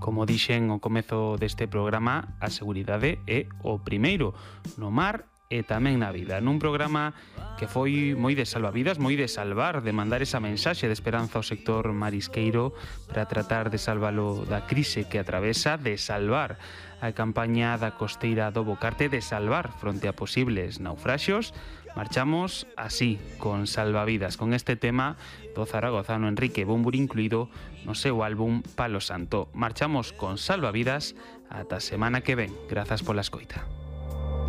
Como dixen ao comezo deste programa, a seguridade é o primeiro no mar e tamén na vida. Nun programa que foi moi de salvavidas, moi de salvar, de mandar esa mensaxe de esperanza ao sector marisqueiro para tratar de salvalo da crise que atravesa, de salvar a campaña da costeira do Bocarte, de salvar fronte a posibles naufraxios. Marchamos así, con salvavidas, con este tema do zaragozano Enrique Bumburi incluído no seu álbum Palo Santo. Marchamos con salvavidas ata a semana que ven. Grazas pola escoita.